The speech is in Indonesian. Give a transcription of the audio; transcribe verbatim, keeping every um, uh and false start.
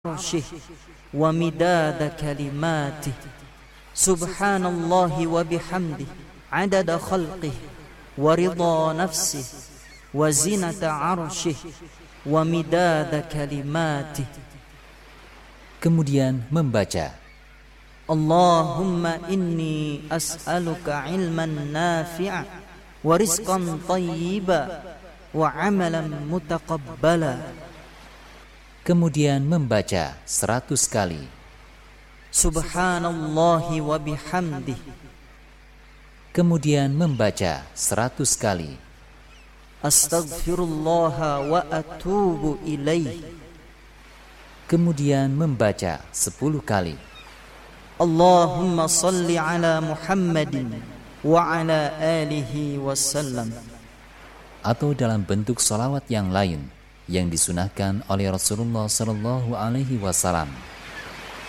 عرشه ومداد كلماته سبحان الله وبحمده عدد خلقه ورضا نفسه وزنة عرشه ومداد كلماته. Kemudian membaca Allahumma inni as'aluka ilman nafi'a wa rizqan tayyiba wa amalan mutaqabbala. Kemudian membaca seratus kali Subhanallahi wa bihamdih. Kemudian membaca seratus kali Astaghfirullah wa atubu ilaih. Kemudian membaca sepuluh kali Allahumma salli ala Muhammadin wa ala alihi wasallam. Atau dalam bentuk sholawat yang lain yang disunahkan oleh Rasulullah Sallallahu Alaihi Wasallam.